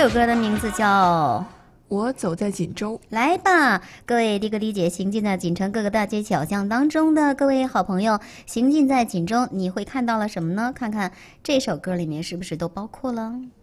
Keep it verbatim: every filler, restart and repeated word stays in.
首歌的名字叫我走在锦州。 来吧，各位的哥的姐，行进在锦城各个大街小巷当中的各位好朋友，行进在锦州，你会看到了什么呢？看看这首歌里面是不是都包括了